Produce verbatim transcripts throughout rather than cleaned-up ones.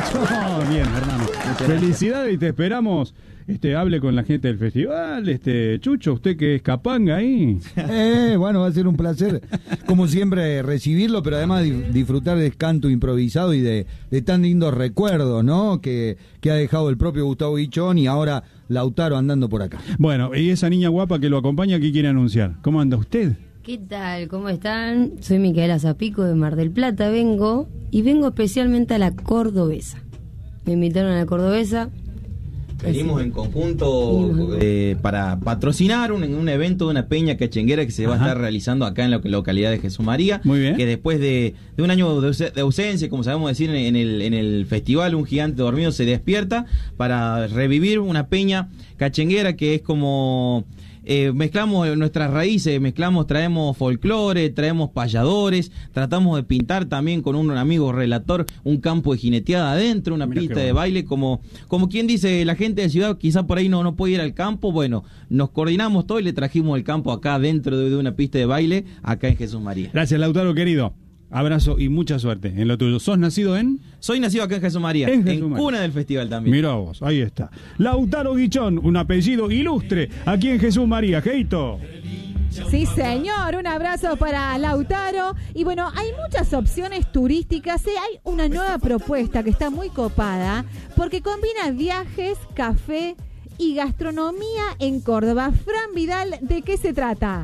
Oh, bien, hermano. Felicidades y te esperamos. Este, hable con la gente del festival, este, Chucho, usted que es capanga ahí. Eh, bueno, va a ser un placer, como siempre, recibirlo, pero además di- disfrutar del canto improvisado y de, de tan lindos recuerdos, ¿no? Que, que ha dejado el propio Gustavo Guichón y ahora Lautaro andando por acá. Bueno, y esa niña guapa que lo acompaña, ¿qué quiere anunciar? ¿Cómo anda usted? ¿Qué tal? ¿Cómo están? Soy Micaela Zapico de Mar del Plata, vengo y vengo especialmente a la Cordobesa. Me invitaron a la Cordobesa. Venimos en conjunto eh, para patrocinar un, un evento de una peña cachenguera que se va Ajá. a estar realizando acá en la localidad de Jesús María. Muy bien. Que después de, de un año de, de ausencia, como sabemos decir, en, en, el, en el festival Un Gigante Dormido se despierta para revivir una peña cachenguera que es como... Eh, mezclamos nuestras raíces, mezclamos, traemos folclore, traemos payadores, tratamos de pintar también con un amigo relator un campo de jineteada adentro, una Mirá pista bueno. de baile, como, como quien dice, la gente de ciudad quizá por ahí no, no puede ir al campo, bueno, nos coordinamos todo y le trajimos el campo acá dentro de, de una pista de baile, acá en Jesús María. Gracias, Lautaro querido. Abrazo y mucha suerte en lo tuyo. ¿Sos nacido en? Soy nacido acá en Jesús María, en, Jesús en María. Cuna del festival también. Mirá vos, ahí está. Lautaro Guichón, un apellido ilustre aquí en Jesús María. Geito. Sí, señor, un abrazo para Lautaro. Y bueno, hay muchas opciones turísticas. ¿eh? Hay una nueva propuesta que está muy copada porque combina viajes, café y gastronomía en Córdoba. Fran Vidal, ¿de qué se trata?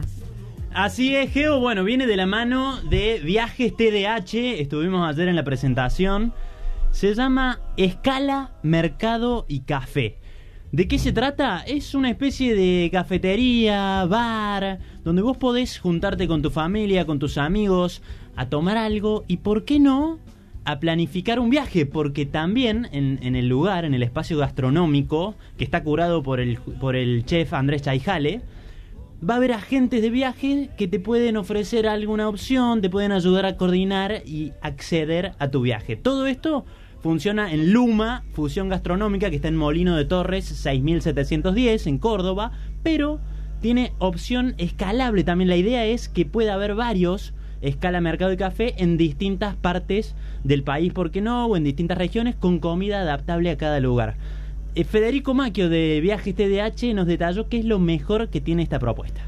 Así es, Geo. Bueno, viene de la mano de Viajes T D H. Estuvimos ayer en la presentación. Se llama Escala, Mercado y Café. ¿De qué se trata? Es una especie de cafetería, bar, donde vos podés juntarte con tu familia, con tus amigos, a tomar algo y, ¿por qué no?, a planificar un viaje, porque también en, en el lugar, en el espacio gastronómico, que está curado por el, por el chef Andrés Chaijale, va a haber agentes de viaje que te pueden ofrecer alguna opción, te pueden ayudar a coordinar y acceder a tu viaje. Todo esto funciona en Luma, Fusión Gastronómica, que está en Molino de Torres seis mil setecientos diez, en Córdoba, pero tiene opción escalable también. La idea es que pueda haber varios Escala, Mercado y Café en distintas partes del país, ¿por qué no?, o en distintas regiones, con comida adaptable a cada lugar. Federico Macchio de Viajes T D H nos detalló qué es lo mejor que tiene esta propuesta.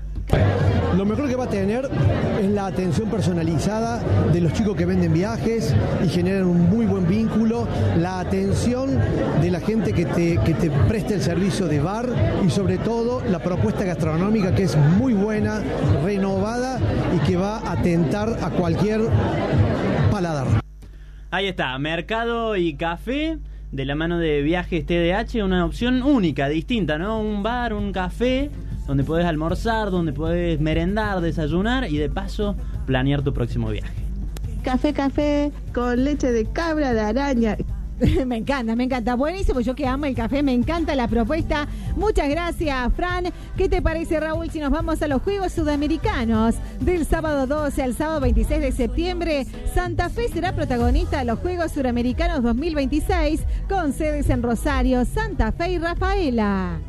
Lo mejor que va a tener es la atención personalizada de los chicos que venden viajes y generan un muy buen vínculo, la atención de la gente que te, que te presta el servicio de bar y sobre todo la propuesta gastronómica que es muy buena, renovada y que va a atentar a cualquier paladar. Ahí está, Mercado y Café de la mano de Viajes T D H, una opción única, distinta, ¿no? Un bar, un café donde podés almorzar, donde podés merendar, desayunar y de paso planear tu próximo viaje. Café, café con leche de cabra, de araña. Me encanta, me encanta. Buenísimo, yo que amo el café, me encanta la propuesta. Muchas gracias, Fran. ¿Qué te parece, Raúl, si nos vamos a los Juegos Sudamericanos? Del sábado doce al sábado veintiséis de septiembre, Santa Fe será protagonista de los Juegos Suramericanos dos mil veintiséis, con sedes en Rosario, Santa Fe y Rafaela.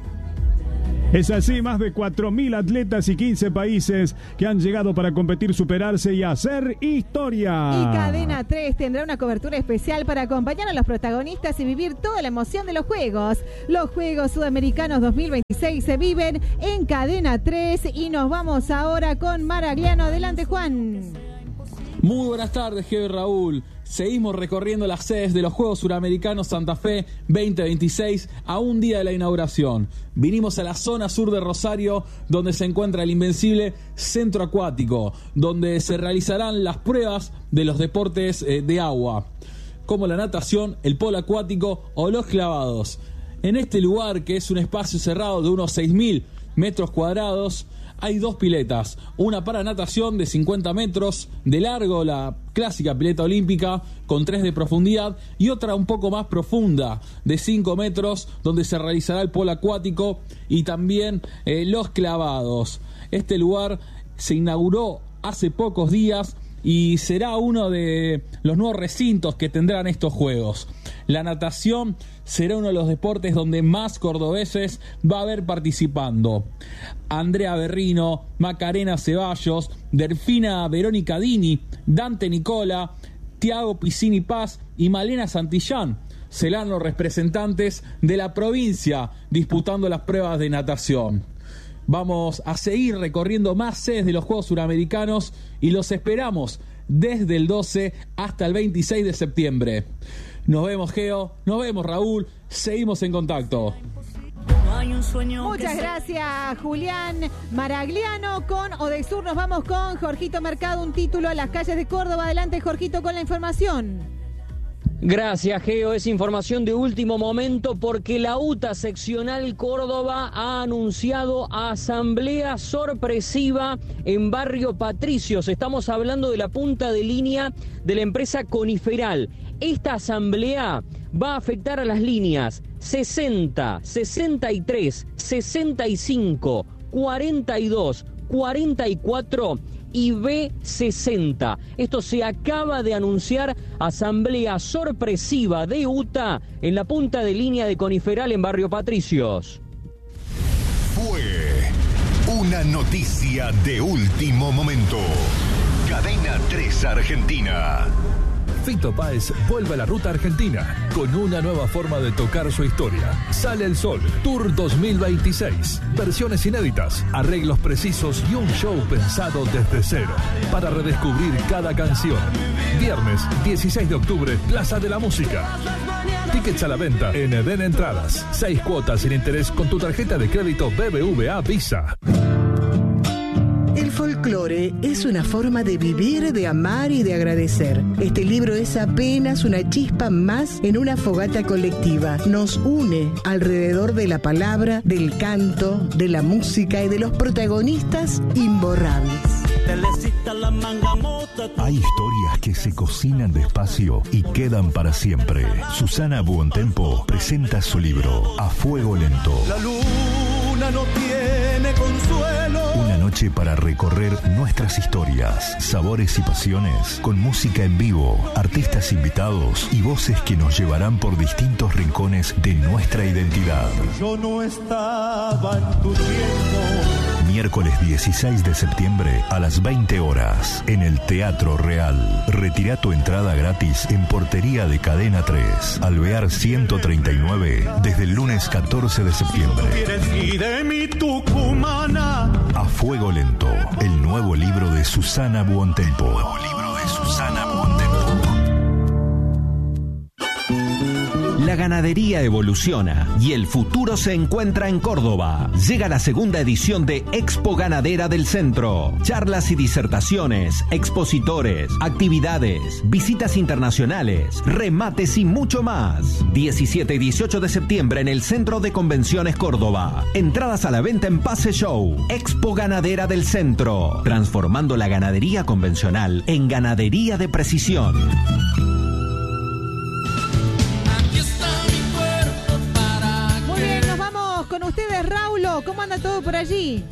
Es así, más de cuatro mil atletas y quince países que han llegado para competir, superarse y hacer historia. Y Cadena tres tendrá una cobertura especial para acompañar a los protagonistas y vivir toda la emoción de los Juegos. Los Juegos Sudamericanos dos mil veintiséis se viven en Cadena tres y nos vamos ahora con Maragliano. Adelante, Juan. Muy buenas tardes, Geo y Raúl. Seguimos recorriendo las sedes de los Juegos Suramericanos Santa Fe veinte veintiséis a un día de la inauguración. Vinimos a la zona sur de Rosario, donde se encuentra el invencible Centro Acuático, donde se realizarán las pruebas de los deportes eh, de agua, como la natación, el polo acuático o los clavados. En este lugar, que es un espacio cerrado de unos seis mil metros cuadrados, hay dos piletas, una para natación de cincuenta metros de largo, la clásica pileta olímpica con tres de profundidad, y otra un poco más profunda de cinco metros, donde se realizará el polo acuático y también eh, los clavados. Este lugar se inauguró hace pocos días y será uno de los nuevos recintos que tendrán estos Juegos. La natación será uno de los deportes donde más cordobeses va a haber participando. Andrea Berrino, Macarena Ceballos, Delfina Verónica Dini, Dante Nicola, Tiago Piscini Paz y Malena Santillán serán los representantes de la provincia disputando las pruebas de natación. Vamos a seguir recorriendo más sedes de los Juegos Suramericanos y los esperamos desde el doce hasta el veintiséis de septiembre. Nos vemos, Geo, nos vemos, Raúl, seguimos en contacto. Muchas gracias, Julián Maragliano. Con Odesur nos vamos con Jorgito Mercado, un título a las calles de Córdoba. Adelante, Jorgito, con la información. Gracias, Geo. Es información de último momento porque la UTA seccional Córdoba ha anunciado asamblea sorpresiva en Barrio Patricios. Estamos hablando de la punta de línea de la empresa Coniferal. Esta asamblea va a afectar a las líneas sesenta, sesenta y tres, sesenta y cinco, cuarenta y dos, cuarenta y cuatro y B sesenta. Esto se acaba de anunciar, asamblea sorpresiva de UTA en la punta de línea de Coniferal en Barrio Patricios. Fue una noticia de último momento. Cadena tres Argentina. Fito Páez vuelve a la ruta argentina con una nueva forma de tocar su historia. Sale el Sol, Tour dos mil veintiséis. Versiones inéditas, arreglos precisos y un show pensado desde cero para redescubrir cada canción. Viernes dieciséis de octubre, Plaza de la Música. Tickets a la venta en Eden Entradas. Seis cuotas sin interés con tu tarjeta de crédito B B V A Visa. El folclore es una forma de vivir, de amar y de agradecer. Este libro es apenas una chispa más en una fogata colectiva. Nos une alrededor de la palabra, del canto, de la música y de los protagonistas imborrables. Hay historias que se cocinan despacio y quedan para siempre. Susana Buontempo presenta su libro A Fuego Lento. La luna no tiene consuelo. Una noche para recorrer nuestras historias, sabores y pasiones, con música en vivo, artistas invitados y voces que nos llevarán por distintos rincones de nuestra identidad. Yo no estaba en tu tiempo. Miércoles dieciséis de septiembre a las veinte horas en el Teatro Real. Retira tu entrada gratis en portería de Cadena tres, Alvear ciento treinta y nueve, desde el lunes catorce de septiembre. A Fuego Lento, el nuevo libro de Susana Buontempo. El nuevo libro de Susana Buontempo. La ganadería evoluciona y el futuro se encuentra en Córdoba. Llega la segunda edición de Expo Ganadera del Centro. Charlas y disertaciones, expositores, actividades, visitas internacionales, remates y mucho más. diecisiete y dieciocho de septiembre en el Centro de Convenciones Córdoba. Entradas a la venta en Pase Show. Expo Ganadera del Centro. Transformando la ganadería convencional en ganadería de precisión. Con ustedes, Raulo, ¿cómo anda todo por allí?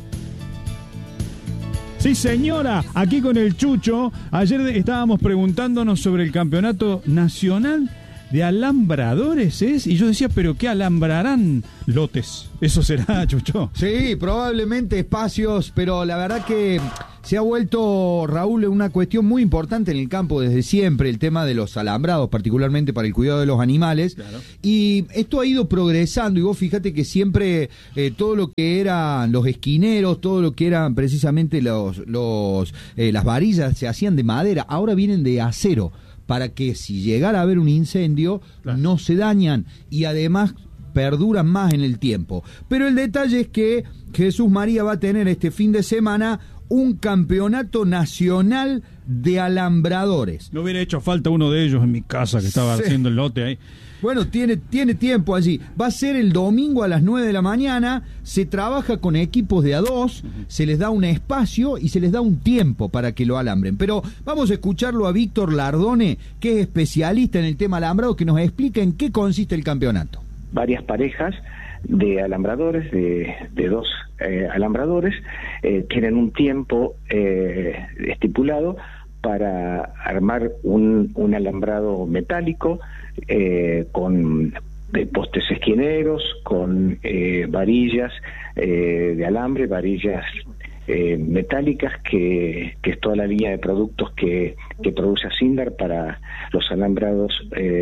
Sí, señora, aquí con el Chucho. Ayer estábamos preguntándonos sobre el campeonato nacional de alambradores, ¿es? Y yo decía, ¿pero qué alambrarán lotes? ¿Eso será, Chucho? Sí, probablemente espacios, pero la verdad que se ha vuelto, Raúl, una cuestión muy importante en el campo desde siempre, el tema de los alambrados, particularmente para el cuidado de los animales. Claro. Y esto ha ido progresando, y vos fíjate que siempre eh, todo lo que eran los esquineros, todo lo que eran precisamente los, los eh, las varillas se hacían de madera, ahora vienen de acero, para que si llegara a haber un incendio, claro, no se dañan y además perduran más en el tiempo. Pero el detalle es que Jesús María va a tener este fin de semana un campeonato nacional de alambradores. No hubiera hecho falta uno de ellos en mi casa que estaba sí. haciendo el lote ahí. Bueno, tiene, tiene tiempo allí. Va a ser el domingo a las nueve de la mañana. Se trabaja con equipos de a dos, uh-huh. se les da un espacio y se les da un tiempo para que lo alambren. Pero vamos a escucharlo a Víctor Lardone, que es especialista en el tema alambrado, que nos explica en qué consiste el campeonato. Varias parejas de alambradores, de, de dos eh, alambradores, eh, tienen un tiempo eh, estipulado para armar un, un alambrado metálico eh, con de postes esquineros, con eh, varillas eh, de alambre, varillas eh, metálicas, que, que es toda la línea de productos que, que produce Asindar para los alambrados eh,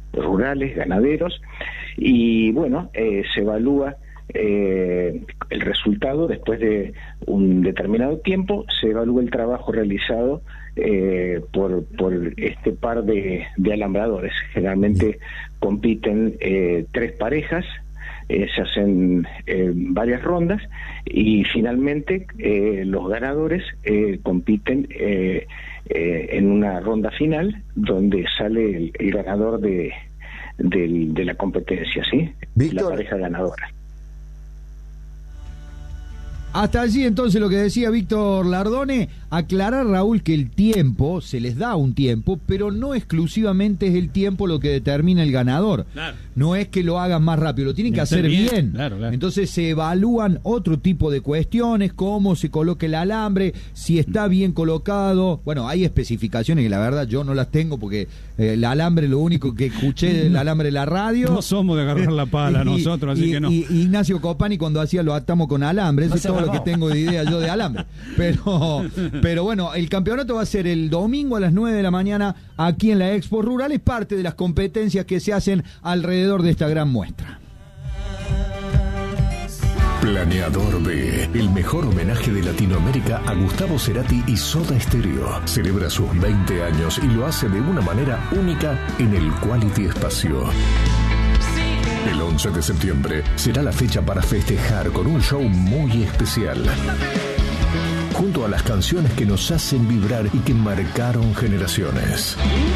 rurales, ganaderos, y bueno, eh, se evalúa eh, el resultado después de un determinado tiempo, se evalúa el trabajo realizado eh, por, por este par de, de alambradores. Generalmente compiten eh, tres parejas, eh, se hacen eh, varias rondas y finalmente eh, los ganadores eh, compiten eh, eh, en una ronda final donde sale el, el ganador de, de, de la competencia, ¿sí? Víctor. La pareja ganadora. Hasta allí entonces lo que decía Víctor Lardone, aclarar, Raúl, que el tiempo, se les da un tiempo, pero no exclusivamente es el tiempo lo que determina el ganador. Claro. No es que lo hagan más rápido, lo tienen que hacer bien. bien. Claro, claro. Entonces se evalúan otro tipo de cuestiones, cómo se coloca el alambre, si está bien colocado. Bueno, hay especificaciones que la verdad yo no las tengo porque eh, el alambre, lo único que escuché del alambre de la radio. No somos de agarrar la pala y, nosotros, así y, que no. Y, y Ignacio Copani cuando hacía lo atamos con alambre, eso no es todo lo que tengo de idea yo de alambre. Pero, pero bueno, el campeonato va a ser el domingo a las nueve de la mañana aquí en la Expo Rural. Es parte de las competencias que se hacen alrededor de esta gran muestra. Planeador B, el mejor homenaje de Latinoamérica a Gustavo Cerati y Soda Stereo. Celebra sus veinte años y lo hace de una manera única en el Quality Espacio. El once de septiembre será la fecha para festejar con un show muy especial. Junto a las canciones que nos hacen vibrar y que marcaron generaciones.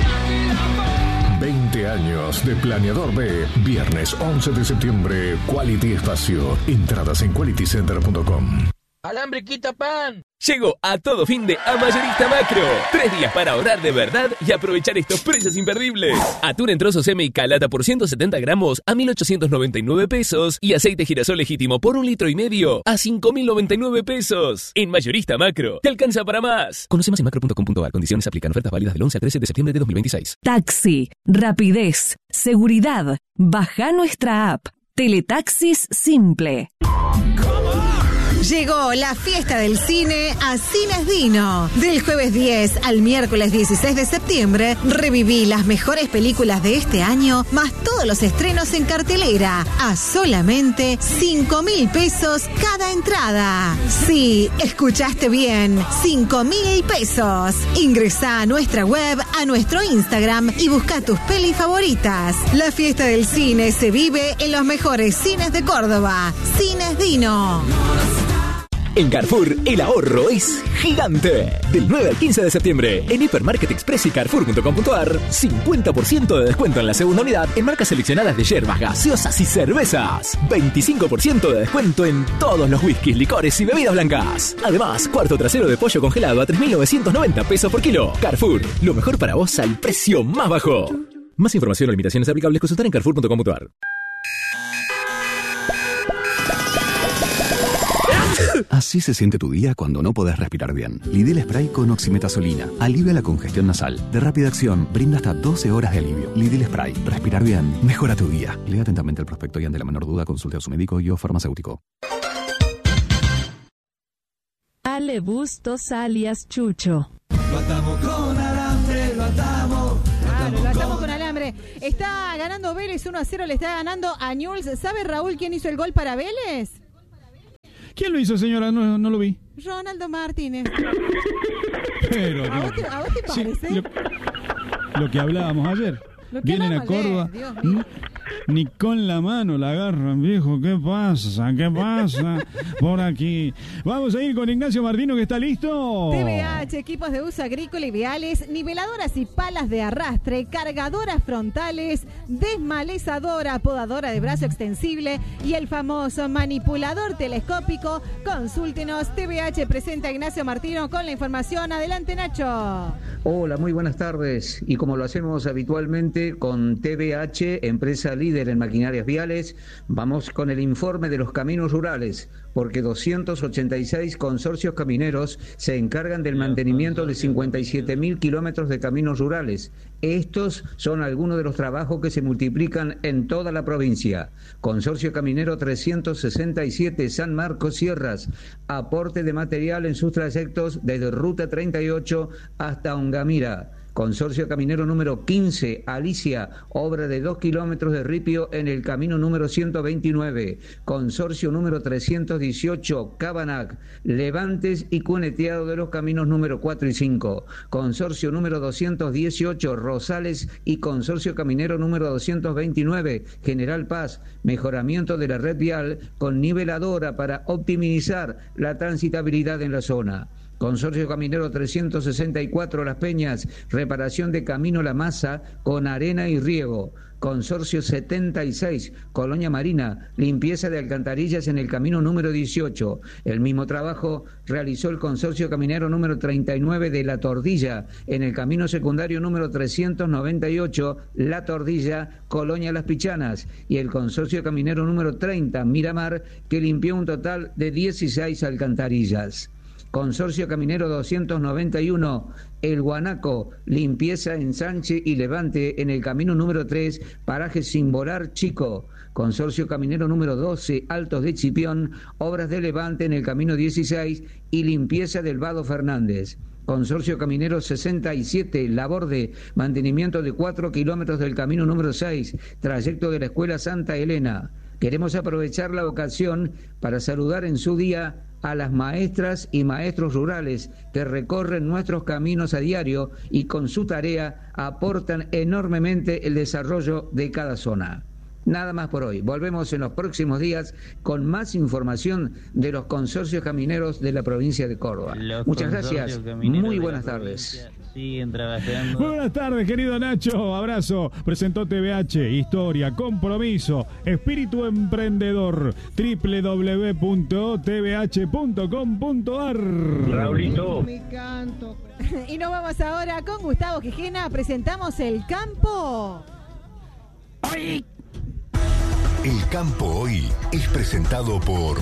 veinte años de Planeador B, viernes once de septiembre, Quality Espacio. Entradas en quality center punto com. ¡Alambre quita pan! Llegó a todo fin de a Mayorista Macro. Tres días para ahorrar de verdad y aprovechar estos precios imperdibles. Atún en trozos M y calata por ciento setenta gramos a mil ochocientos noventa y nueve pesos. Y aceite girasol legítimo por un litro y medio a cinco mil noventa y nueve pesos. En Mayorista Macro, te alcanza para más. Conoce más en macro punto com punto a r. Condiciones aplican. Ofertas válidas del once al trece de septiembre de dos mil veintiséis. Taxi, rapidez, seguridad. Baja nuestra app. Teletaxis Simple. Llegó la fiesta del cine a Cines Dino. Del jueves diez al miércoles dieciséis de septiembre, reviví las mejores películas de este año, más todos los estrenos en cartelera, a solamente cinco mil pesos cada entrada. Sí, escuchaste bien, cinco mil pesos. Ingresá a nuestra web, a nuestro Instagram y busca tus pelis favoritas. La fiesta del cine se vive en los mejores cines de Córdoba. Cines Dino. En Carrefour, el ahorro es gigante. Del nueve al quince de septiembre, en Hipermarket Express y carrefour punto com punto a r, cincuenta por ciento de descuento en la segunda unidad en marcas seleccionadas de yerbas, gaseosas y cervezas. veinticinco por ciento de descuento en todos los whiskies, licores y bebidas blancas. Además, cuarto trasero de pollo congelado a tres mil novecientos noventa pesos por kilo. Carrefour, lo mejor para vos al precio más bajo. Más información o limitaciones aplicables consultar en carrefour punto com punto a r. Así se siente tu día cuando no podés respirar bien. Lidl Spray con oximetazolina. Alivia la congestión nasal. De rápida acción, brinda hasta doce horas de alivio. Lidl Spray. Respirar bien. Mejora tu día. Lea atentamente el prospecto y ante la menor duda consulte a su médico y o farmacéutico. Ale Bustos alias Chucho. Lo atamos con alambre, lo atamos. Claro, lo atamos con alambre. Está ganando Vélez uno a cero, le está ganando a Newell's. ¿Sabe, Raúl, quién hizo el gol para Vélez? ¿Quién lo hizo, señora? No, no lo vi. Ronaldo Martínez. Pero, ¿A vos te, a vos te parece? Sí, lo, lo que hablábamos ayer. Vienen a Córdoba, ni, ni con la mano la agarran, viejo. ¿Qué pasa? ¿Qué pasa? Por aquí. Vamos a ir con Ignacio Martino, que está listo. T V H, equipos de uso agrícola y viales, niveladoras y palas de arrastre, cargadoras frontales, desmalezadora, podadora de brazo extensible y el famoso manipulador telescópico. Consúltenos. T V H presenta a Ignacio Martino con la información. Adelante, Nacho. Hola, muy buenas tardes. Y como lo hacemos habitualmente con T V H, empresa líder en maquinarias viales, vamos con el informe de los caminos rurales, porque doscientos ochenta y seis consorcios camineros se encargan del mantenimiento de cincuenta y siete mil kilómetros de caminos rurales. Estos son algunos de los trabajos que se multiplican en toda la provincia. Consorcio Caminero trescientos sesenta y siete San Marcos Sierras, aporte de material en sus trayectos desde Ruta treinta y ocho hasta Ongamira. Consorcio Caminero número quince, Alicia, obra de dos kilómetros de ripio en el camino número ciento veintinueve. Consorcio número trescientos dieciocho, Cabanac, levantes y cuneteado de los caminos número cuatro y cinco. Consorcio número doscientos dieciocho, Rosales y Consorcio Caminero número doscientos veintinueve, General Paz, mejoramiento de la red vial con niveladora para optimizar la transitabilidad en la zona. Consorcio Caminero trescientos sesenta y cuatro Las Peñas, reparación de camino La Masa con arena y riego. Consorcio setenta y seis, Colonia Marina, limpieza de alcantarillas en el camino número dieciocho. El mismo trabajo realizó el Consorcio Caminero número treinta y nueve de La Tordilla, en el camino secundario número trescientos noventa y ocho, La Tordilla, Colonia Las Pichanas, y el Consorcio Caminero número treinta, Miramar, que limpió un total de dieciséis alcantarillas. Consorcio Caminero doscientos noventa y uno, El Guanaco, limpieza, ensanche y levante en el camino número tres, paraje Simbolar Chico. Consorcio Caminero número doce, Altos de Chipión, obras de levante en el camino dieciséis y limpieza del Vado Fernández. Consorcio Caminero sesenta y siete, Laborde, mantenimiento de cuatro kilómetros del camino número seis, trayecto de la Escuela Santa Elena. Queremos aprovechar la ocasión para saludar en su día a las maestras y maestros rurales que recorren nuestros caminos a diario y con su tarea aportan enormemente el desarrollo de cada zona. Nada más por hoy. Volvemos en los próximos días con más información de los consorcios camineros de la provincia de Córdoba. Los Muchas gracias. Muy buenas tardes. Siguen trabajando. Buenas tardes, querido Nacho. Abrazo. Presentó T V H, historia, compromiso, espíritu emprendedor. doble u doble u doble u punto t v h punto com punto a r. Raulito. Y nos vamos ahora con Gustavo Quijena. Presentamos El Campo. ¡Ay! El Campo Hoy es presentado por...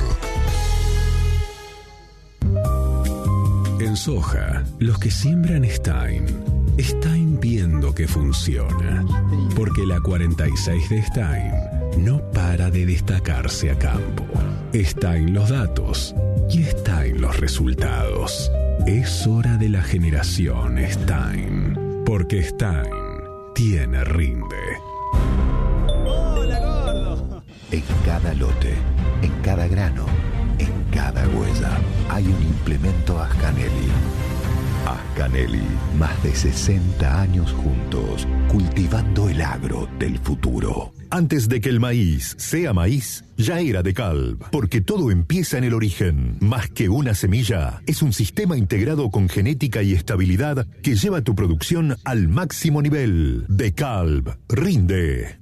En soja, los que siembran Stein, Stein viendo que funciona. Porque la cuarenta y seis de Stein no para de destacarse a campo. Stein los datos y Stein los resultados. Es hora de la generación Stein. Porque Stein tiene rinde. En cada lote, en cada grano, en cada huella, hay un implemento Ascanelli. Ascanelli, más de sesenta años juntos, cultivando el agro del futuro. Antes de que el maíz sea maíz, ya era DeKalb, porque todo empieza en el origen. Más que una semilla, es un sistema integrado con genética y estabilidad que lleva tu producción al máximo nivel. DeKalb, rinde.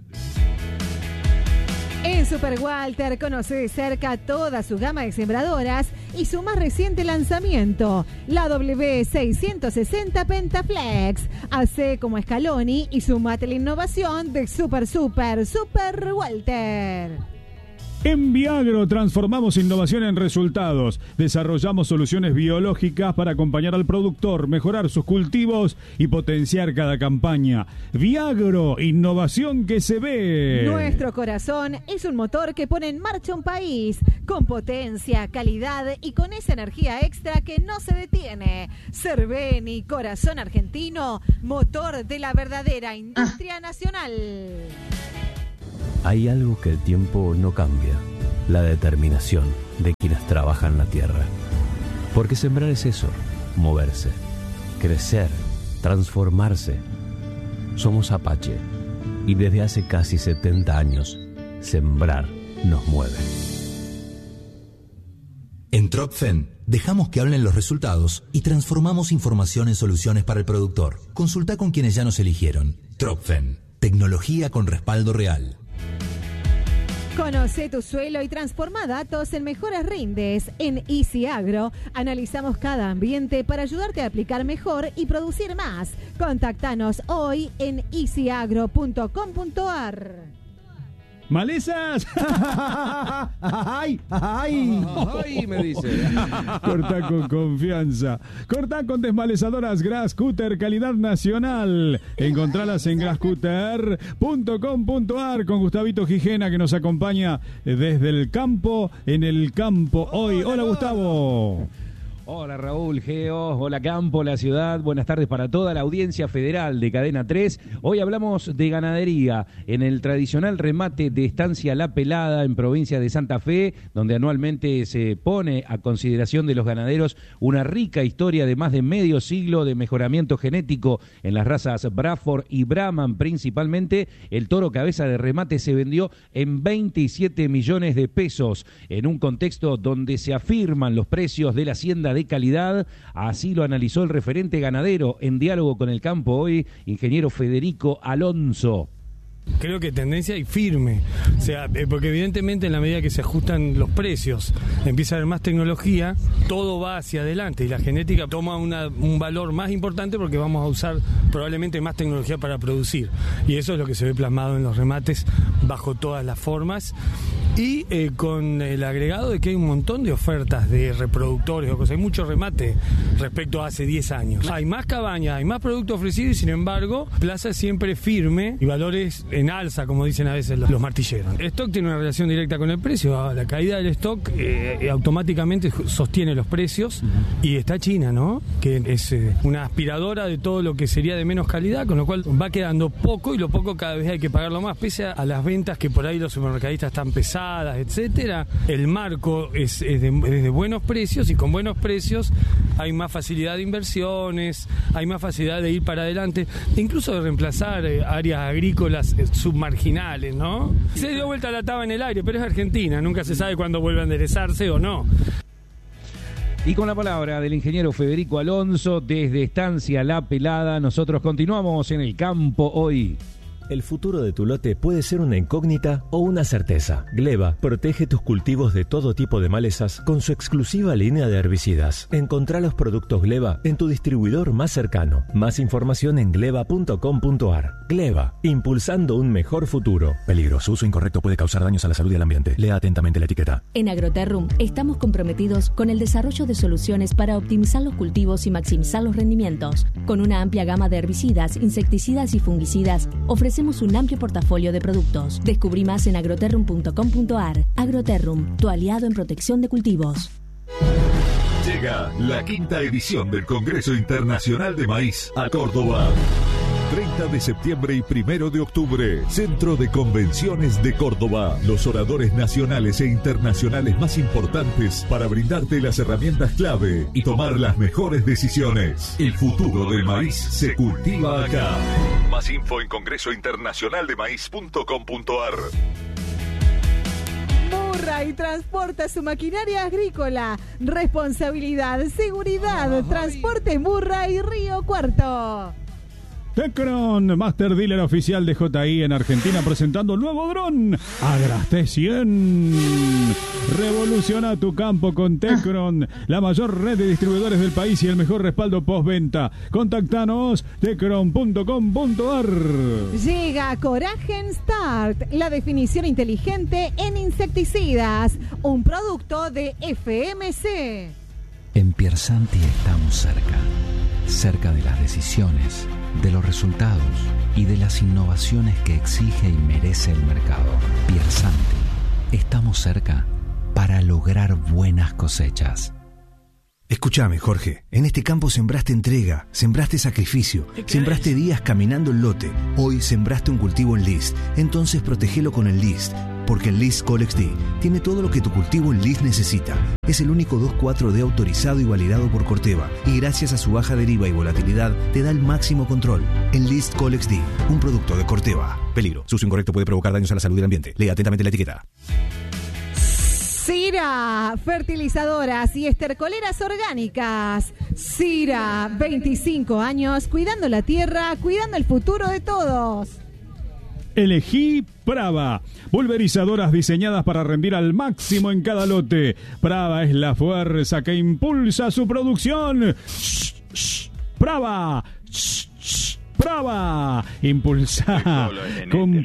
En Super Walter conoce de cerca toda su gama de sembradoras y su más reciente lanzamiento, la W seiscientos sesenta Pentaflex. Hace como Scaloni y sumate la innovación de Super Super Super Walter. En Viagro transformamos innovación en resultados. Desarrollamos soluciones biológicas para acompañar al productor, mejorar sus cultivos y potenciar cada campaña. Viagro, innovación que se ve. Nuestro corazón es un motor que pone en marcha un país con potencia, calidad y con esa energía extra que no se detiene. Cerveni, corazón argentino, motor de la verdadera industria nacional. Hay algo que el tiempo no cambia, la determinación de quienes trabajan la tierra. Porque sembrar es eso, moverse, crecer, transformarse. Somos Apache y desde hace casi setenta años, sembrar nos mueve. En Tropfen dejamos que hablen los resultados y transformamos información en soluciones para el productor. Consulta con quienes ya nos eligieron. Tropfen, tecnología con respaldo real. Conoce tu suelo y transforma datos en mejores rindes. En Easy Agro analizamos cada ambiente para ayudarte a aplicar mejor y producir más. Contáctanos hoy en easy agro punto com punto a r. ¡Malezas! ¡Ay! ¡Ay! ¡Ay! Me dice. Cortá con confianza. Cortá con desmalezadoras Grascutter, calidad nacional. Encontralas en grascutter punto com punto a r con Gustavito Gijena, que nos acompaña desde el campo, en el campo hoy. Hola, Gustavo. Hola Raúl, Geo, hola Campo, la ciudad, buenas tardes para toda la audiencia federal de Cadena tres. Hoy hablamos de ganadería en el tradicional remate de Estancia La Pelada en provincia de Santa Fe, donde anualmente se pone a consideración de los ganaderos una rica historia de más de medio siglo de mejoramiento genético en las razas Braford y Brahman principalmente. El toro cabeza de remate se vendió en veintisiete millones de pesos en un contexto donde se afirman los precios de la hacienda de calidad. Así lo analizó el referente ganadero en diálogo con el campo hoy, ingeniero Federico Alonso. Creo que tendencia y firme, o sea, porque evidentemente en la medida que se ajustan los precios, empieza a haber más tecnología, todo va hacia adelante y la genética toma una, un valor más importante porque vamos a usar probablemente más tecnología para producir, y eso es lo que se ve plasmado en los remates bajo todas las formas, y eh, con el agregado de que hay un montón de ofertas de reproductores o cosas, hay mucho remate respecto a hace diez años, hay más cabañas, hay más producto ofrecido y sin embargo plaza siempre firme y valores en alza, como dicen a veces los, los martilleros. El stock tiene una relación directa con el precio. La caída del stock eh, automáticamente sostiene los precios. Y está China, ¿no? Que es eh, una aspiradora de todo lo que sería de menos calidad, con lo cual va quedando poco y lo poco cada vez hay que pagarlo más, pese a, a las ventas que por ahí los supermercadistas están pesadas, etcétera. El marco es, es, de, es de buenos precios y con buenos precios hay más facilidad de inversiones, hay más facilidad de ir para adelante, incluso de reemplazar eh, áreas agrícolas submarginales, ¿no? Se dio vuelta la taba en el aire, pero es Argentina, nunca se sabe cuándo vuelve a enderezarse o no. Y con la palabra del ingeniero Federico Alonso desde Estancia La Pelada, nosotros continuamos en el campo hoy. El futuro de tu lote puede ser una incógnita o una certeza. Gleba protege tus cultivos de todo tipo de malezas con su exclusiva línea de herbicidas. Encontrá los productos Gleba en tu distribuidor más cercano. Más información en gleba punto com punto ar. Gleba, impulsando un mejor futuro. Peligro, su uso incorrecto puede causar daños a la salud y al ambiente. Lea atentamente la etiqueta. En Agroterrum estamos comprometidos con el desarrollo de soluciones para optimizar los cultivos y maximizar los rendimientos. Con una amplia gama de herbicidas, insecticidas y fungicidas, ofrecemos un amplio portafolio de productos. Descubrí más en agroterrum punto com punto ar. Agroterrum, tu aliado en protección de cultivos. Llega la quinta edición del Congreso Internacional de Maíz a Córdoba. treinta de septiembre y primero de octubre, Centro de Convenciones de Córdoba. Los oradores nacionales e internacionales más importantes para brindarte las herramientas clave y tomar las mejores decisiones. El futuro del maíz se cultiva acá. Más info en congreso internacional de maíz punto com punto ar. Murray transporta su maquinaria agrícola. Responsabilidad, seguridad, transporte Murray Río Cuarto. Tecron, Master Dealer oficial de J I en Argentina, presentando el nuevo dron Agras T cien. Revoluciona tu campo con Tecron, la mayor red de distribuidores del país y el mejor respaldo postventa. Contactanos, tecron punto com punto ar. Llega Coragen Start, la definición inteligente en insecticidas, un producto de F M C. En Piersanti estamos cerca, cerca de las decisiones, de los resultados y de las innovaciones que exige y merece el mercado. Piersanti, estamos cerca para lograr buenas cosechas. Escúchame, Jorge, en este campo sembraste entrega, sembraste sacrificio, sembraste días caminando el lote. Hoy sembraste un cultivo en List, entonces protegelo con el List, porque el List Colex D tiene todo lo que tu cultivo en List necesita. Es el único dos cuatro D autorizado y validado por Corteva, y gracias a su baja deriva y volatilidad, te da el máximo control. El List Colex D, un producto de Corteva. Peligro, su uso incorrecto puede provocar daños a la salud y al ambiente. Lea atentamente la etiqueta. Cira, fertilizadoras y estercoleras orgánicas. Cira, veinticinco años, cuidando la tierra, cuidando el futuro de todos. Elegí Brava, pulverizadoras diseñadas para rendir al máximo en cada lote. Brava es la fuerza que impulsa su producción. Shh, shh, Brava, shh, shh, Brava, impulsa con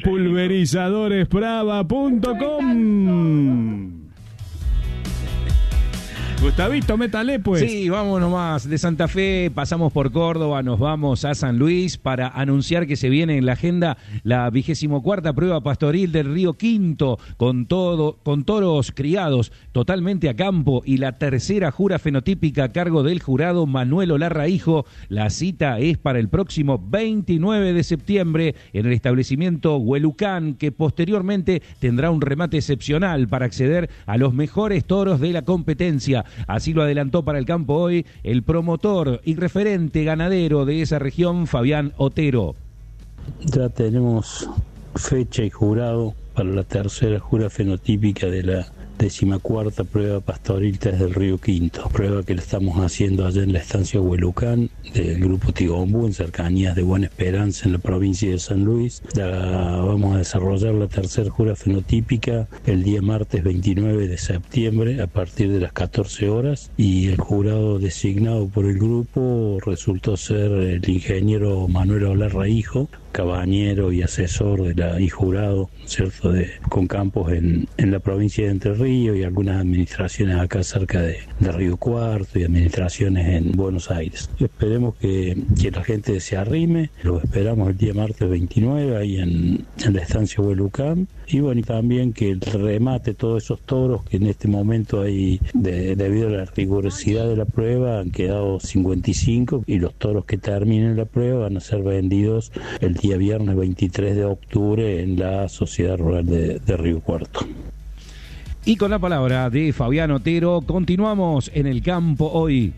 pulverizadores brava punto com. Gustavito, métale pues. Sí, vamos nomás. De Santa Fe pasamos por Córdoba, nos vamos a San Luis para anunciar que se viene en la agenda la vigésimo cuarta prueba pastoril del Río Quinto, con todo, con toros criados totalmente a campo, y la tercera jura fenotípica a cargo del jurado Manuel Olarra Hijo. La cita es para el próximo veintinueve de septiembre en el establecimiento Huelucán, que posteriormente tendrá un remate excepcional para acceder a los mejores toros de la competencia. Así lo adelantó para el campo hoy el promotor y referente ganadero de esa región, Fabián Otero. Ya tenemos fecha y jurado para la tercera jura fenotípica de la decimacuarta prueba pastoril tres del Río Quinto, prueba que la estamos haciendo allá en la estancia Huelucán del grupo Tigombú, en cercanías de Buena Esperanza, en la provincia de San Luis. Ya vamos a desarrollar la tercera jura fenotípica el día martes veintinueve de septiembre a partir de las catorce horas, y el jurado designado por el grupo resultó ser el ingeniero Manuel Olarra Hijo, cabañero y asesor de la y jurado, ¿cierto?, de, con campos en, en la provincia de Entre Ríos y algunas administraciones acá cerca de, de Río Cuarto y administraciones en Buenos Aires. Esperemos que, que la gente se arrime, lo esperamos el día martes veintinueve ahí en, en la estancia Huelucán, y bueno, y también que el remate todos esos toros que en este momento hay, de, debido a la rigurosidad de la prueba, han quedado cincuenta y cinco, y los toros que terminen la prueba van a ser vendidos el día viernes veintitrés de octubre en la Sociedad Rural de, de Río Cuarto. Y con la palabra de Fabián Otero, continuamos en el campo hoy.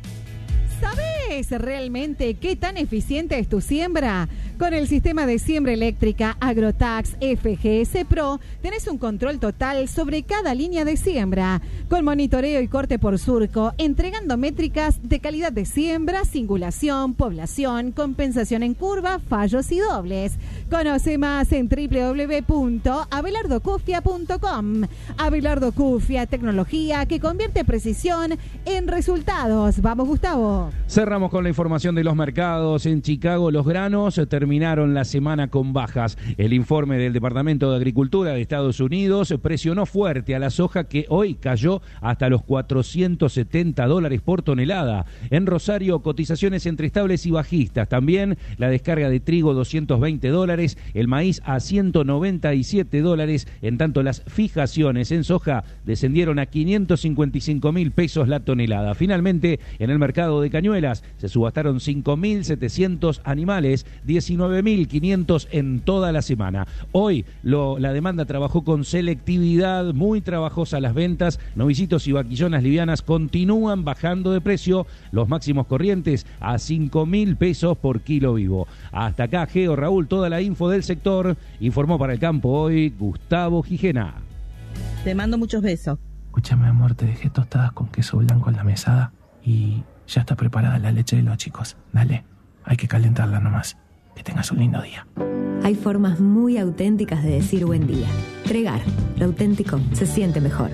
¿Sabes realmente qué tan eficiente es tu siembra? Con el sistema de siembra eléctrica Agrotax F G S Pro tenés un control total sobre cada línea de siembra, con monitoreo y corte por surco, entregando métricas de calidad de siembra, singulación, población, compensación en curva, fallos y dobles. Conoce más en doble u doble u doble u punto abelardo cufia punto com. Abelardo Cufia, tecnología que convierte precisión en resultados. Vamos, Gustavo. Cerramos con la información de los mercados. En Chicago los granos terminaron la semana con bajas. El informe del Departamento de Agricultura de Estados Unidos presionó fuerte a la soja, que hoy cayó hasta los cuatrocientos setenta dólares por tonelada. En Rosario, cotizaciones entre estables y bajistas. También la descarga de trigo doscientos veinte dólares, el maíz a ciento noventa y siete dólares, en tanto las fijaciones en soja descendieron a quinientos cincuenta y cinco mil pesos la tonelada. Finalmente, en el mercado de Cañuelas se subastaron cinco mil setecientos animales, diecinueve mil quinientos en toda la semana. Hoy lo, la demanda trabajó con selectividad, muy trabajosa las ventas. Novicitos y vaquillonas livianas continúan bajando de precio, los máximos corrientes a cinco mil pesos por kilo vivo. Hasta acá, Geo, Raúl, toda la info del sector. Informó para el campo hoy Gustavo Gijena. Te mando muchos besos. Escúchame, amor, te dejé tostadas con queso blanco en la mesada y ya está preparada la leche de los chicos. Dale, hay que calentarla nomás. Que tengas un lindo día. Hay formas muy auténticas de decir buen día. Tregar, lo auténtico se siente mejor.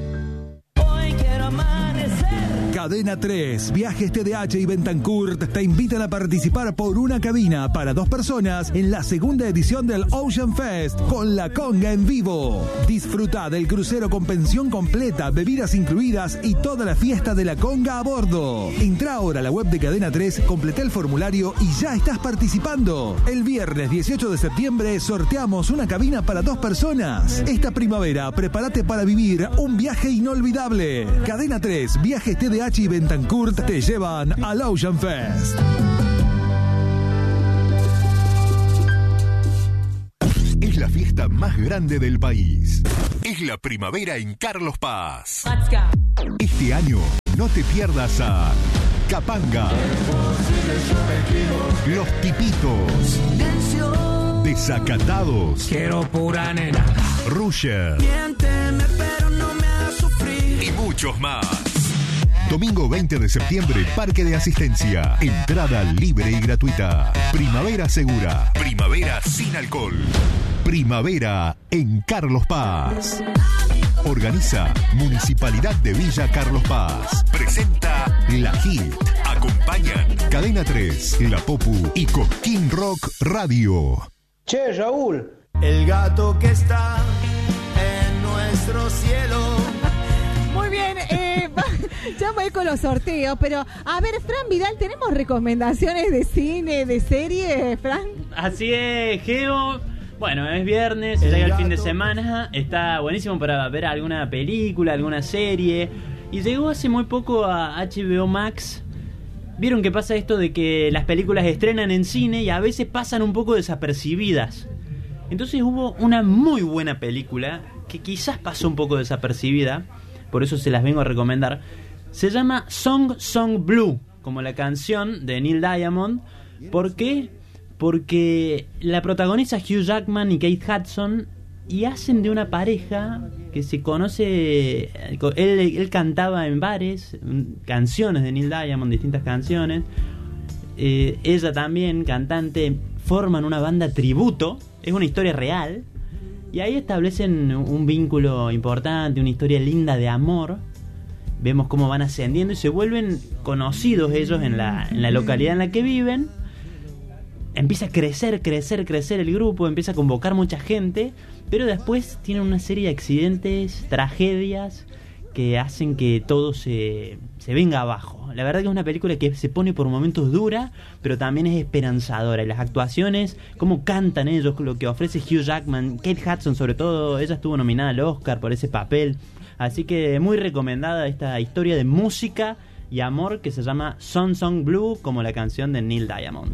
Cadena tres, Viajes T D H y Bentancourt te invitan a participar por una cabina para dos personas en la segunda edición del Ocean Fest con la conga en vivo. Disfruta del crucero con pensión completa, bebidas incluidas y toda la fiesta de la conga a bordo. Entra ahora a la web de Cadena tres, completa el formulario y ya estás participando. El viernes dieciocho de septiembre sorteamos una cabina para dos personas. Esta primavera prepárate para vivir un viaje inolvidable. Cadena tres, Viajes T D H y Bentancourt te llevan al Ocean Fest. Es la fiesta más grande del país. Es la primavera en Carlos Paz. Este año no te pierdas a Capanga, Los Tipitos, Desacatados, Quiero pura nena, Rusher miénteme pero no me hagas sufrir, y muchos más. Domingo veinte de septiembre, Parque de Asistencia. Entrada libre y gratuita. Primavera segura. Primavera sin alcohol. Primavera en Carlos Paz. Organiza Municipalidad de Villa Carlos Paz. Presenta La Hit. Acompañan Cadena tres, La Popu y Cosquín Rock Radio. Che, Raúl. El gato que está en nuestro cielo. Muy bien, eh, Ya voy con los sorteos, pero a ver, Fran Vidal, ¿tenemos recomendaciones de cine, de serie, Fran? Así es, Geo. Bueno, es viernes, llega el fin de semana, está buenísimo para ver alguna película, alguna serie. Y llegó hace muy poco a H B O Max. Vieron que pasa esto de que las películas estrenan en cine y a veces pasan un poco desapercibidas. Entonces hubo una muy buena película que quizás pasó un poco desapercibida, por eso se las vengo a recomendar. Se llama Song Song Blue, como la canción de Neil Diamond. ¿Por qué? Porque la protagonista Hugh Jackman y Kate Hudson y hacen de una pareja que se conoce. Él, él cantaba en bares canciones de Neil Diamond, distintas canciones. Eh, ella también, cantante, forman una banda tributo. Es una historia real. Y ahí establecen un vínculo importante, una historia linda de amor. Vemos cómo van ascendiendo y se vuelven conocidos ellos en la, en la localidad en la que viven. Empieza a crecer, crecer, crecer el grupo, empieza a convocar mucha gente, pero después tienen una serie de accidentes, tragedias, que hacen que todo se, se venga abajo. La verdad que es una película que se pone por momentos dura, pero también es esperanzadora. Y las actuaciones, cómo cantan ellos, lo que ofrece Hugh Jackman, Kate Hudson sobre todo, ella estuvo nominada al Oscar por ese papel. Así que muy recomendada esta historia de música y amor que se llama Song Song Blue, como la canción de Neil Diamond.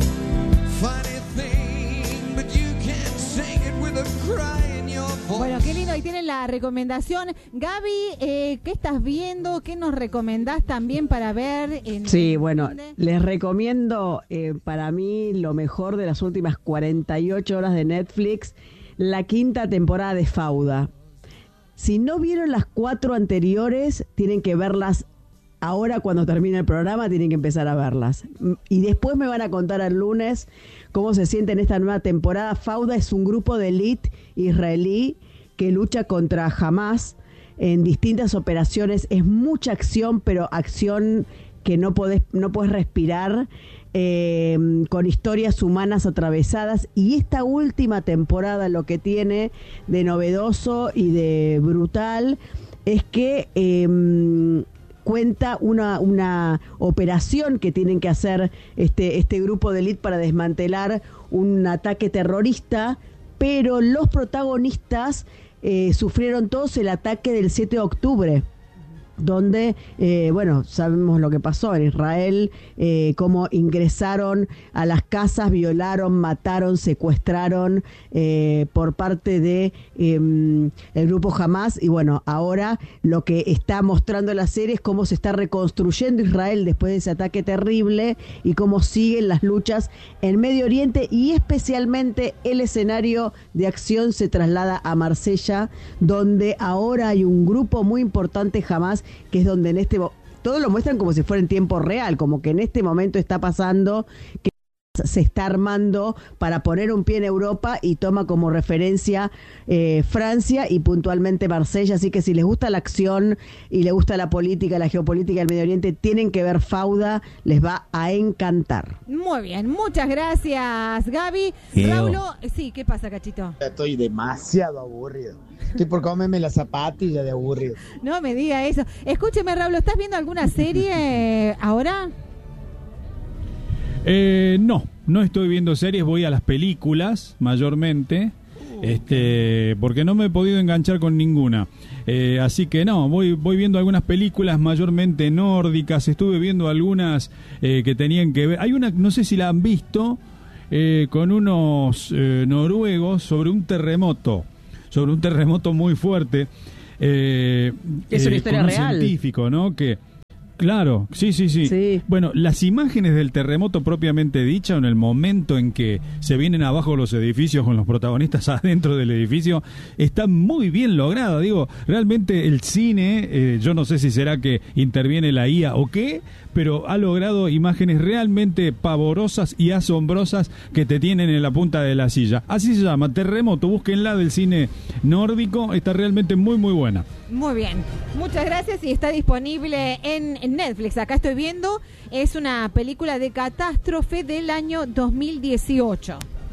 Bueno, qué lindo, ahí tienen la recomendación. Gaby, eh, ¿qué estás viendo? ¿Qué nos recomendás también para ver? En, sí, bueno, les recomiendo eh, para mí lo mejor de las últimas cuarenta y ocho horas de Netflix, la quinta temporada de Fauda. Si no vieron las cuatro anteriores, tienen que verlas ahora cuando termine el programa, tienen que empezar a verlas. Y después me van a contar el lunes cómo se siente en esta nueva temporada. Fauda es un grupo de élite israelí que lucha contra Hamas en distintas operaciones. Es mucha acción, pero acción que no podés, no podés respirar, eh, con historias humanas atravesadas. Y esta última temporada lo que tiene de novedoso y de brutal es que eh, cuenta una, una operación que tienen que hacer este, este grupo de élite para desmantelar un ataque terrorista, pero los protagonistas eh, sufrieron todos el ataque del siete de octubre, donde, eh, bueno, sabemos lo que pasó en Israel, eh, cómo ingresaron a las casas, violaron, mataron, secuestraron eh, por parte de eh, el grupo Hamas. Y bueno, ahora lo que está mostrando la serie es cómo se está reconstruyendo Israel después de ese ataque terrible y cómo siguen las luchas en Medio Oriente, y especialmente el escenario de acción se traslada a Marsella, donde ahora hay un grupo muy importante, Hamas, que es donde en este todo lo muestran como si fuera en tiempo real, como que en este momento está pasando, que se está armando para poner un pie en Europa, y toma como referencia eh, Francia y puntualmente Marsella. Así que si les gusta la acción y les gusta la política, la geopolítica del Medio Oriente, tienen que ver Fauda, les va a encantar. Muy bien, muchas gracias, Gaby. Geo. Raulo, sí, ¿qué pasa, Cachito? Estoy demasiado aburrido. Estoy por comerme la zapatilla de aburrido. No me diga eso. Escúcheme, Raulo, ¿estás viendo alguna serie ahora? Eh, no, no estoy viendo series, voy a las películas mayormente, uh, este, porque no me he podido enganchar con ninguna. Eh, así que no, voy, voy viendo algunas películas mayormente nórdicas, estuve viendo algunas eh, que tenían que ver. Hay una, no sé si la han visto, eh, con unos eh, noruegos sobre un terremoto, sobre un terremoto muy fuerte. Eh, es una eh, historia con un real. Científico, ¿no? Que Claro, sí, sí, sí, sí. Bueno, las imágenes del terremoto propiamente dicha, en el momento en que se vienen abajo los edificios con los protagonistas adentro del edificio, está muy bien lograda. Digo, realmente el cine, eh, yo no sé si será que interviene la I A o qué, pero ha logrado imágenes realmente pavorosas y asombrosas que te tienen en la punta de la silla. Así se llama, Terremoto, búsquenla, del cine nórdico, está realmente muy, muy buena. Muy bien, muchas gracias, y está disponible en, en Netflix. Acá estoy viendo, es una película de catástrofe del año dos mil dieciocho.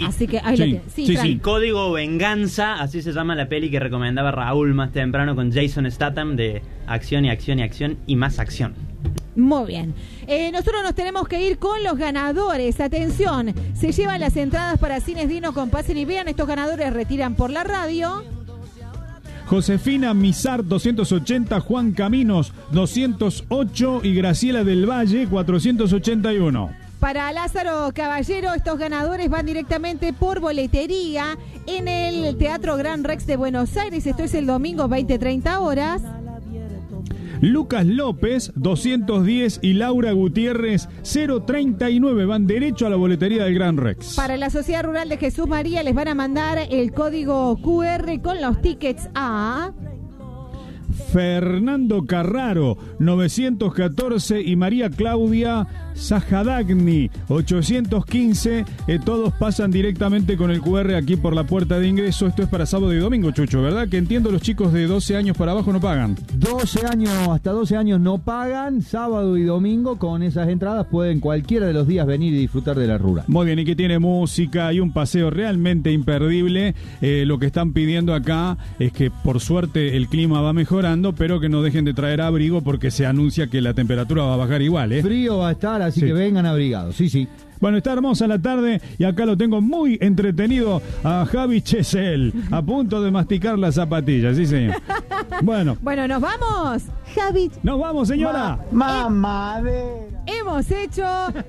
Así que ahí Sí, lo tiene. Sí, sí, Fran. sí. Código Venganza, así se llama la peli que recomendaba Raúl más temprano con Jason Statham, de acción y acción y acción y más acción. Muy bien. Eh, nosotros nos tenemos que ir con los ganadores. Atención, se llevan las entradas para Cines Dino con Pasen y Vean. Estos ganadores retiran por la radio. Josefina Mizar, doscientos ochenta, Juan Caminos, doscientos ocho y Graciela del Valle, cuatrocientos ochenta y uno. Para Lázaro Caballero, estos ganadores van directamente por boletería en el Teatro Gran Rex de Buenos Aires. Esto es el domingo, veinte treinta horas. Lucas López, doscientos diez y Laura Gutiérrez, cero treinta y nueve. Van derecho a la boletería del Gran Rex. Para la Sociedad Rural de Jesús María les van a mandar el código cu erre con los tickets a... Fernando Carraro, novecientos catorce y María Claudia Sajadagni, ochocientos quince. Eh, todos pasan directamente con el cu erre aquí por la puerta de ingreso. Esto es para sábado y domingo, Chucho, ¿verdad? Que entiendo los chicos de doce años para abajo no pagan. doce años, hasta doce años no pagan. Sábado y domingo con esas entradas pueden cualquiera de los días venir y disfrutar de la rural. Muy bien, y que tiene música y un paseo realmente imperdible. Eh, lo que están pidiendo acá es que por suerte el clima va mejorando, pero que no dejen de traer abrigo porque se anuncia que la temperatura va a bajar igual, ¿eh? Frío va a estar, así Sí. que vengan abrigados, sí, sí. Bueno, está hermosa la tarde y acá lo tengo muy entretenido a Javi Chesel, a punto de masticar las zapatillas, sí señor. Bueno, Bueno, nos vamos, Javi. nos vamos, señora. Mamadera. Hemos hecho